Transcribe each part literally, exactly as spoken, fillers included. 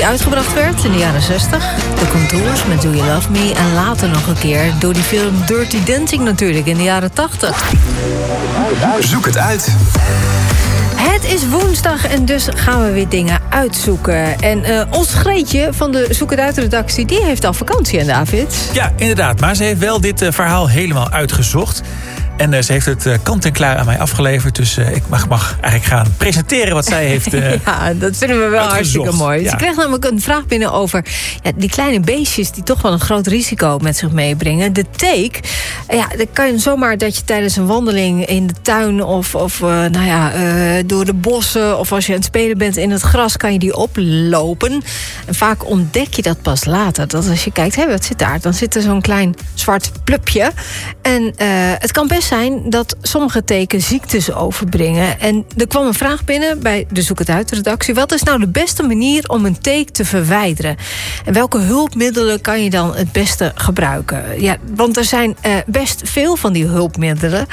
die uitgebracht werd in de jaren zestig. The Contours met Do You Love Me. En later nog een keer door die film Dirty Dancing natuurlijk in de jaren tachtig. Zoek het uit. Het is woensdag en dus gaan we weer dingen uitzoeken. En uh, ons Greetje van de Zoek het Uit-redactie, die heeft al vakantie, hè, David? Ja, inderdaad. Maar ze heeft wel dit uh, verhaal helemaal uitgezocht. En uh, ze heeft het uh, kant en klaar aan mij afgeleverd. Dus uh, ik mag, mag eigenlijk gaan presenteren wat zij heeft uh, Ja, dat vinden we wel uitgezocht. hartstikke mooi. Ja. Ze kreeg namelijk een vraag binnen over ja, die kleine beestjes die toch wel een groot risico met zich meebrengen. De teek, ja, dat kan zomaar dat je tijdens een wandeling in de tuin of, of uh, nou ja, uh, door de bossen of als je aan het spelen bent in het gras, kan je die oplopen. En vaak ontdek je dat pas later. Dat als je kijkt, hé, wat zit daar? Dan zit er zo'n klein zwart plupje. En uh, het kan best zijn dat sommige teken ziektes overbrengen. En er kwam een vraag binnen bij de Zoek het Uit-redactie. Wat is nou de beste manier om een teek te verwijderen? En welke hulpmiddelen kan je dan het beste gebruiken? Ja, want er zijn uh, best veel van die hulpmiddelen.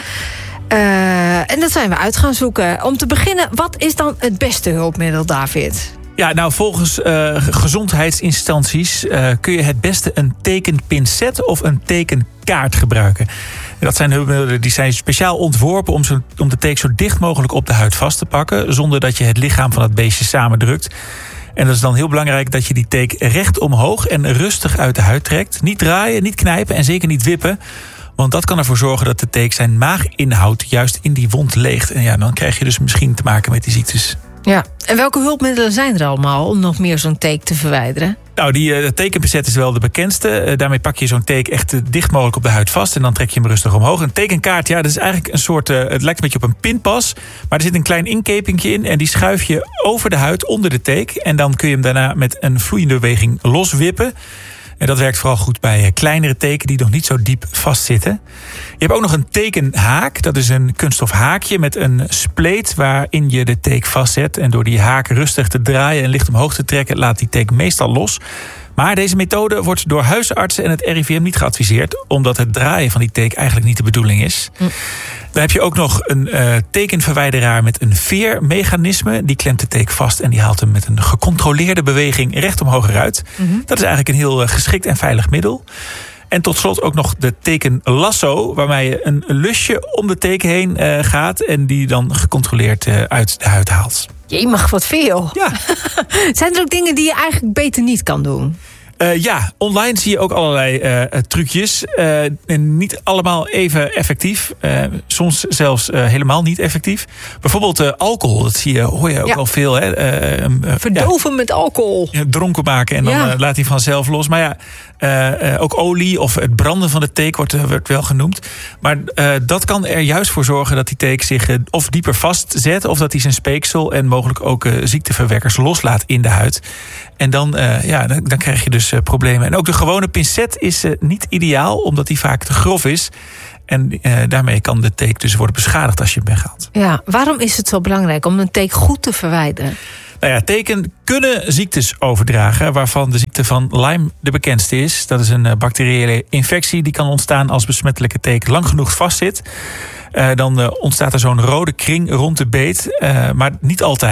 Uh, en dat zijn we uit gaan zoeken. Om te beginnen, wat is dan het beste hulpmiddel, David? Ja, nou volgens uh, gezondheidsinstanties uh, kun je het beste een tekenpincet of een tekenkaart gebruiken. Dat zijn hulpmiddelen die zijn speciaal ontworpen om, zo, om de teek zo dicht mogelijk op de huid vast te pakken, zonder dat je het lichaam van het beestje samendrukt. En dat is dan heel belangrijk dat je die teek recht omhoog en rustig uit de huid trekt. Niet draaien, niet knijpen en zeker niet wippen. Want dat kan ervoor zorgen dat de teek zijn maaginhoud juist in die wond leegt. En ja, dan krijg je dus misschien te maken met die ziektes. Ja, en welke hulpmiddelen zijn er allemaal om nog meer zo'n teek te verwijderen? Nou, die uh, tekenpincet is wel de bekendste. Uh, daarmee pak je zo'n teek echt uh, dicht mogelijk op de huid vast. En dan trek je hem rustig omhoog. Een tekenkaart, ja, dat is eigenlijk een soort... Uh, het lijkt een beetje op een pinpas. Maar er zit een klein inkepingje in. En die schuif je over de huid onder de teek. En dan kun je hem daarna met een vloeiende beweging loswippen. En dat werkt vooral goed bij kleinere teken die nog niet zo diep vastzitten. Je hebt ook nog een tekenhaak. Dat is een kunststof haakje met een spleet waarin je de teek vastzet. En door die haak rustig te draaien en licht omhoog te trekken, laat die teek meestal los. Maar deze methode wordt door huisartsen en het R I V M niet geadviseerd, omdat het draaien van die teek eigenlijk niet de bedoeling is. Hm. Dan heb je ook nog een uh, tekenverwijderaar met een veermechanisme. Die klemt de teek vast en die haalt hem met een gecontroleerde beweging recht omhoog eruit. Mm-hmm. Dat is eigenlijk een heel uh, geschikt en veilig middel. En tot slot ook nog de tekenlasso, waarmee je een lusje om de teken heen uh, gaat en die dan gecontroleerd uh, uit de huid haalt. Je mag wat veel. Ja. Zijn er ook dingen die je eigenlijk beter niet kan doen? Uh, ja, online zie je ook allerlei uh, trucjes. Uh, en niet allemaal even effectief. Uh, soms zelfs uh, helemaal niet effectief. Bijvoorbeeld uh, alcohol, dat zie je, hoor je ook ja. al veel. Hè? Uh, uh, Verdoven ja. met alcohol. Ja, dronken maken en dan ja. uh, laat hij vanzelf los. Maar ja, uh, uh, ook olie of het branden van de teek wordt, uh, wordt wel genoemd. Maar uh, dat kan er juist voor zorgen dat die teek zich uh, of dieper vastzet, of dat hij zijn speeksel en mogelijk ook uh, ziekteverwekkers loslaat in de huid. En dan, uh, ja, dan, dan krijg je dus uh, problemen. En ook de gewone pincet is uh, niet ideaal, omdat die vaak te grof is. En uh, daarmee kan de teek dus worden beschadigd als je hem weghaalt. Ja, waarom is het zo belangrijk om een teek goed te verwijderen? Nou ja, teken kunnen ziektes overdragen, waarvan de ziekte van Lyme de bekendste is. Dat is een uh, bacteriële infectie die kan ontstaan als besmettelijke teek lang genoeg vastzit. Uh, dan uh, ontstaat er zo'n rode kring rond de beet, uh, maar niet altijd.